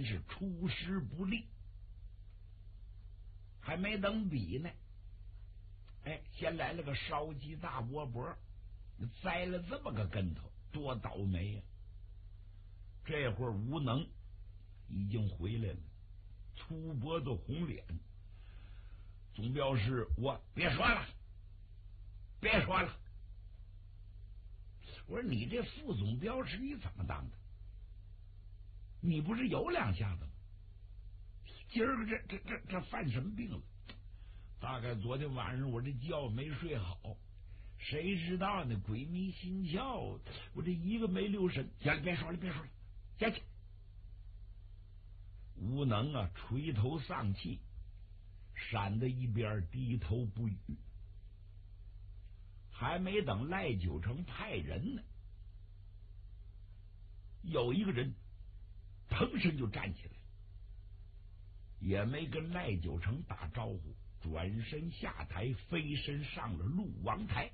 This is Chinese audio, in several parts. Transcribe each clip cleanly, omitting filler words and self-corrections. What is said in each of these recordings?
先是出师不利，还没等比呢，先来了个烧鸡大窝脖，栽了这么个跟头，多倒霉呀！这会儿吴能已经回来了，粗脖子红脸。总镖师，我别说了，别说了。我说你这副总镖师你怎么当的？你不是有两下子吗？今儿个这犯什么病了？大概昨天晚上我这觉没睡好，谁知道呢？鬼迷心窍，我这一个没留神。行了，别说了，别说了，下去。吴能啊，垂头丧气，闪在一边低头不语。还没等赖九成派人呢，有一个人腾身就站起来，也没跟赖九成打招呼，转身下台，飞身上了陆王台。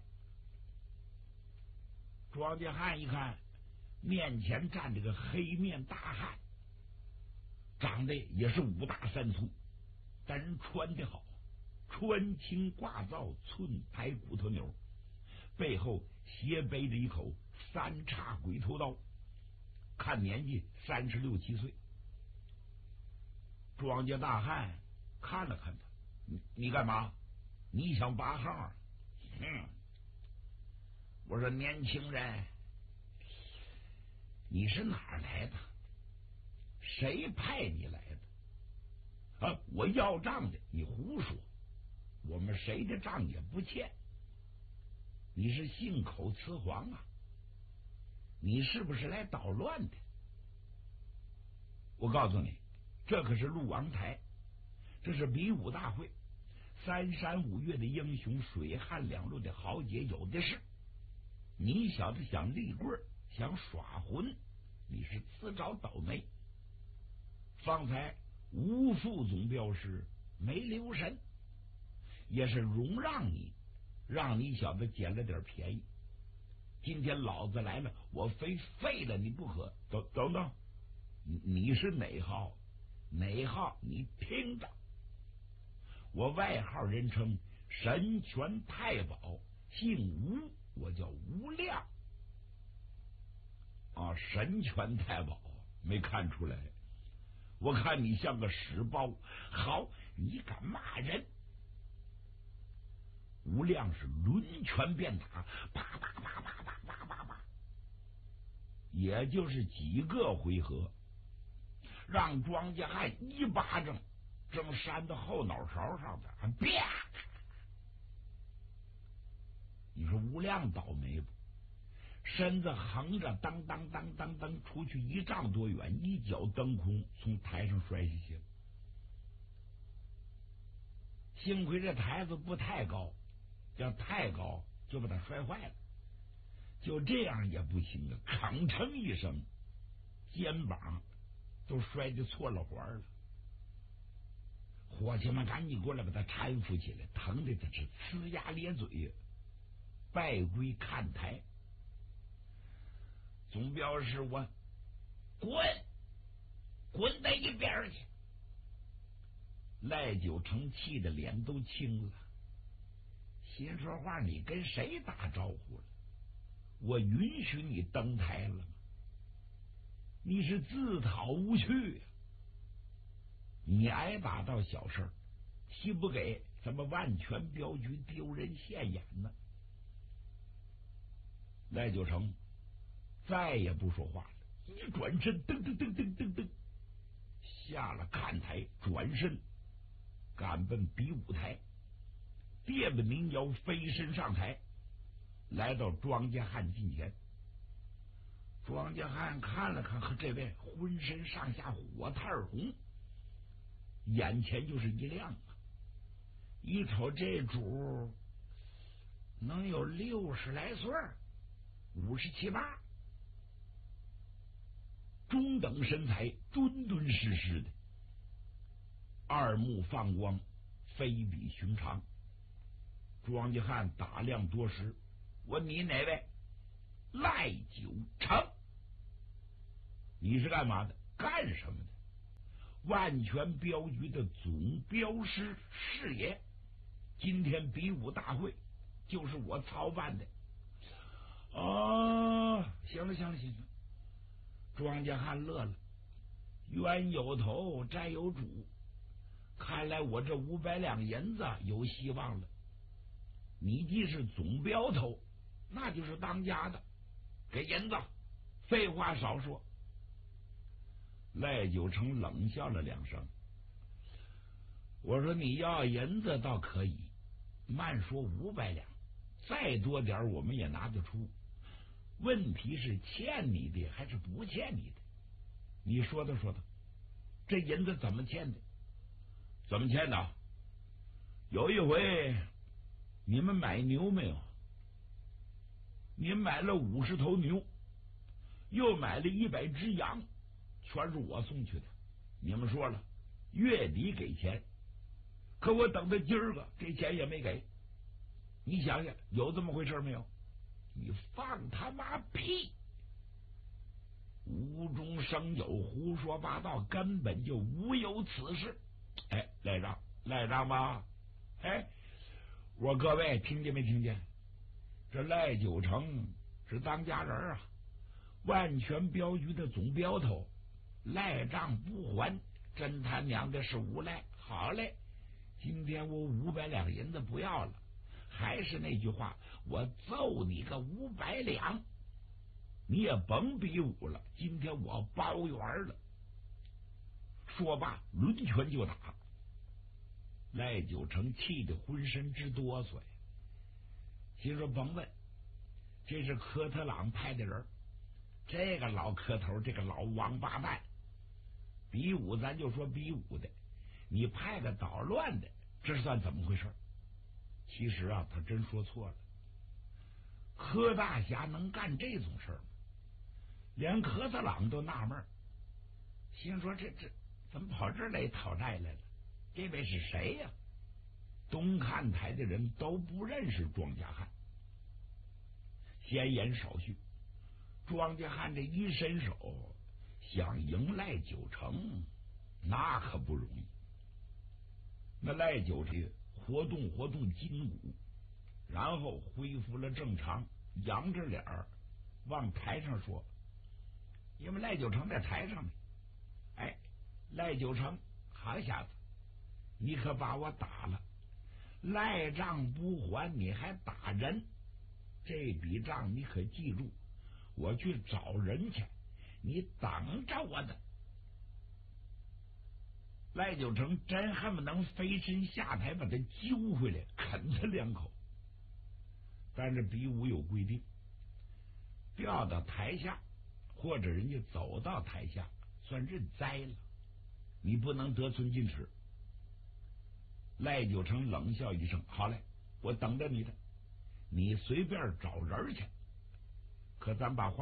庄稼汉一看，面前站着个黑面大汉，长得也是五大三粗，但人穿得好，穿青挂皂，寸抬骨头牛，背后斜背着一口三叉鬼头刀，看年纪36、7岁。庄稼大汉看了看他，你干嘛？你想拔号？我说年轻人，你是哪儿来的？谁派你来的？啊，我要账的，你胡说，我们谁的账也不欠。你是信口雌黄啊？你是不是来捣乱的？我告诉你，这可是陆王台，这是比武大会，3山5岳的英雄，水旱2路的豪杰有的是。你小子想立棍，想耍混，你是自找倒霉。方才吴副总镖师没留神，也是容让你，让你小子捡了点便宜。今天老子来了，我非废了你不可。等等，你是哪号？哪号？你听着，我外号人称神拳太保，姓吴，我叫吴亮。啊，神拳太保，没看出来？我看你像个屎包。好，你敢骂人？吴亮是抡拳便打，啪啪啪啪啪啪啪啪，也就是几个回合，让庄稼汉一巴掌正扇到后脑勺上的，还啪！你说吴亮倒霉不？身子横着，当当当当当，出去1丈多远，一脚蹬空，从台上摔下去了。幸亏这台子不太高，要太高就把他摔坏了。就这样也不行啊！吭哧一声，肩膀都摔得错了环了。伙计们赶紧过来把他搀扶起来，疼的他是呲牙咧嘴呀，败归看台。总镖师，我滚到一边去！赖九成气的脸都青了，心说话，你跟谁打招呼了？我允许你登台了吗？你是自讨无趣呀！你挨打到小事，岂不给咱们万全镖局丢人现眼呢？赖九成再也不说话了，一转身，噔噔噔噔噔噔，下了看台，转身赶奔比武台，别着民谣飞身上台，来到庄稼汉近前。庄稼汉看了看这位，浑身上下火炭红，眼前就是一亮啊！一瞅这主能有60来岁，57、58，中等身材，敦敦实实的，二目放光，非比寻常。庄稼汉打量多时，问你哪位？赖九成。你是干嘛的？干什么的？ 万全镖局的总镖师是也。今天比武大会就是我操办的。哦，行了，庄稼汉乐了，冤有头债有主，看来我这500两银子有希望了。你既是总镖头，那就是当家的，给银子。废话少说。赖九成冷笑了2声，我说你要银子倒可以，慢说500两，再多点我们也拿得出。问题是欠你的还是不欠你的？你说的，这银子怎么欠的？怎么欠的？有一回你们买牛没有？你买了50头牛，又买了100只羊，全是我送去的。你们说了月底给钱，可我等到今儿个这钱也没给。你想想，有这么回事没有？你放他妈屁！无中生有，胡说八道，根本就无有此事。哎，赖账吧？哎，我各位听见没听见？这赖九成是当家人啊，万全镖局的总镖头，赖账不还，真他娘的是无赖。好嘞，今天我500两银子不要了，还是那句话，我揍你个500两，你也甭比武了，今天我包圆了。说罢抡拳就打。赖九成气得浑身直哆嗦呀，心说甭问，这是科特朗派的人，这个老磕头，这个老王八蛋，比武咱就说比武的，你派个捣乱的，这算怎么回事？其实啊，他真说错了。柯大侠能干这种事吗？连科特朗都纳闷，心说这怎么跑这儿来讨债来了？这位是谁呀？东看台的人都不认识庄稼汉。闲言少叙，庄稼汉这一伸手想赢赖九成，那可不容易。那赖九成活动筋骨，然后恢复了正常，扬着脸儿往台上说，因为赖九成在台上呢。哎，赖九成，好小子，你可把我打了，赖账不还，你还打人，这笔账你可记住，我去找人去，你等着我的。赖九成真恨不能飞身下台把他揪回来啃他2口，但是比武有规定，掉到台下或者人家走到台下算认栽了，你不能得寸进尺。赖九成冷笑一声，好嘞，我等着你的，你随便找人去。可咱把话